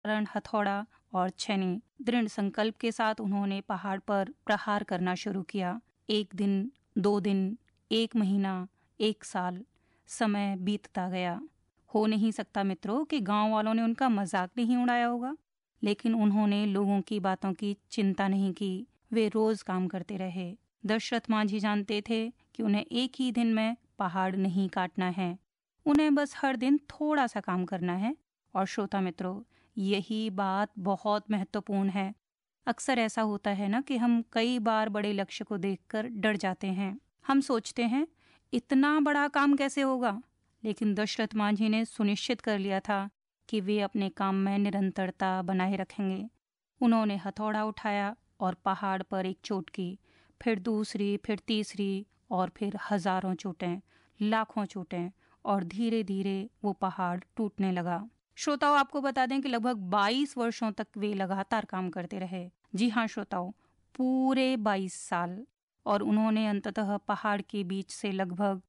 कारण हथौड़ा और छेनी। दृढ़ संकल्प के साथ उन्होंने पहाड़ पर प्रहार करना शुरू किया। 1 दिन, 2 दिन, 1 महीना, 1 साल, समय बीतता गया। हो नहीं सकता मित्रों कि गांव वालों ने उनका मजाक नहीं उड़ाया होगा, लेकिन उन्होंने लोगों की बातों की चिंता नहीं की। वे रोज काम करते रहे। दशरथ मांझी जानते थे कि उन्हें एक ही दिन में पहाड़ नहीं काटना है, उन्हें बस हर दिन थोड़ा सा काम करना है। और श्रोता मित्रों, यही बात बहुत महत्वपूर्ण है। अक्सर ऐसा होता है ना कि हम कई बार बड़े लक्ष्य को देखकर डर जाते हैं। हम सोचते हैं इतना बड़ा काम कैसे होगा, लेकिन दशरथ मांझी ने सुनिश्चित कर लिया था कि वे अपने काम में निरंतरता बनाए रखेंगे। उन्होंने हथौड़ा उठाया और पहाड़ पर एक चोट की, फिर दूसरी, फिर तीसरी और फिर हजारों चोटें, लाखों चोटें, और धीरे धीरे वो पहाड़ टूटने लगा। श्रोताओं, आपको बता दें कि लगभग 22 वर्षों तक वे लगातार काम करते रहे। जी हाँ श्रोताओं, पूरे 22 साल। और उन्होंने अंततः पहाड़ के बीच से लगभग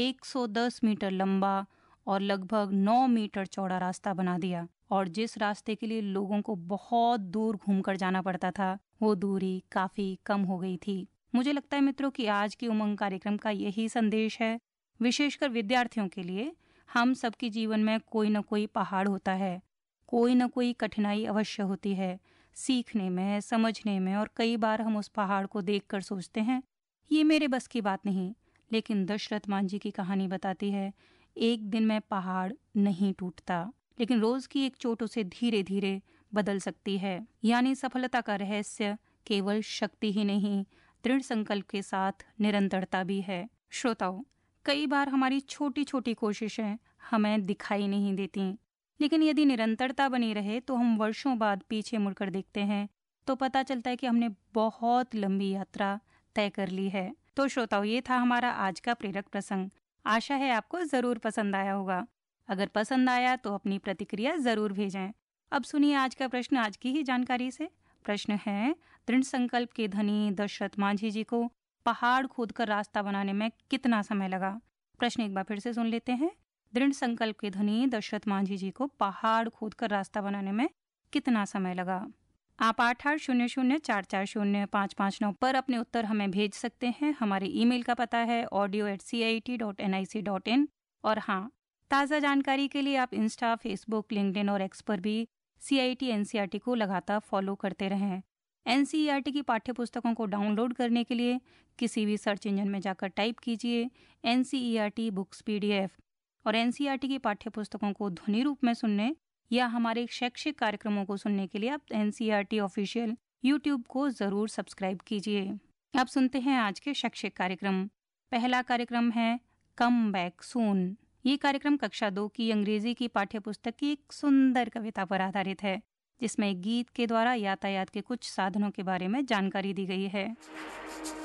110 मीटर लंबा और लगभग 9 मीटर चौड़ा रास्ता बना दिया। और जिस रास्ते के लिए लोगों को बहुत दूर घूमकर जाना पड़ता था, वो दूरी काफी कम हो गई थी। मुझे लगता है मित्रों कि आज की उमंग कार्यक्रम का यही संदेश है, विशेषकर विद्यार्थियों के लिए। हम सबके जीवन में कोई न कोई पहाड़ होता है, कोई न कोई कठिनाई अवश्य होती है, सीखने में, समझने में। और कई बार हम उस पहाड़ को देखकर सोचते हैं ये मेरे बस की बात नहीं। लेकिन दशरथ मांझी की कहानी बताती है, एक दिन में पहाड़ नहीं टूटता, लेकिन रोज की एक चोट उसे धीरे धीरे बदल सकती है। यानी सफलता का रहस्य केवल शक्ति ही नहीं, दृढ़ संकल्प के साथ निरंतरता भी है। श्रोताओं, कई बार हमारी छोटी छोटी कोशिशें हमें दिखाई नहीं देती, लेकिन यदि निरंतरता बनी रहे तो हम वर्षों बाद पीछे मुड़कर देखते हैं तो पता चलता है कि हमने बहुत लंबी यात्रा तय कर ली है। तो श्रोताओं, ये था हमारा आज का प्रेरक प्रसंग। आशा है आपको जरूर पसंद आया होगा। अगर पसंद आया तो अपनी प्रतिक्रिया जरूर भेजें। अब सुनिए आज का प्रश्न आज की ही जानकारी से। प्रश्न है, दृढ़ संकल्प के धनी दशरथ मांझी जी को पहाड़ खोदकर रास्ता बनाने में कितना समय लगा? प्रश्न एक बार फिर से सुन लेते हैं। दृढ़ संकल्प के धनी दशरथ मांझी जी को पहाड़ खोदकर रास्ता बनाने में कितना समय लगा? आप 8800440559 पर अपने उत्तर हमें भेज सकते हैं। हमारे ईमेल का पता है audio@cit.nic.in। और हाँ, ताज़ा जानकारी के लिए आप इंस्टा, फेसबुक, लिंक्डइन और एक्स पर भी CIT NCERT को लगातार फॉलो करते रहें। NCERT की पाठ्य पुस्तकों को डाउनलोड करने के लिए किसी भी सर्च इंजन में जाकर टाइप कीजिए NCERT बुक्स PDF। और NCERT की पाठ्य पुस्तकों को ध्वनि रूप में सुनने या हमारे शैक्षिक कार्यक्रमों को सुनने के लिए आप NCERT ऑफिशियल YouTube को जरूर सब्सक्राइब कीजिए। अब सुनते हैं आज के शैक्षिक कार्यक्रम। पहला कार्यक्रम है कम बैक सून। ये कार्यक्रम कक्षा 2 की अंग्रेजी की पाठ्य पुस्तक की एक सुंदर कविता पर आधारित है, जिसमें गीत के द्वारा यातायात के कुछ साधनों के बारे में जानकारी दी गई है।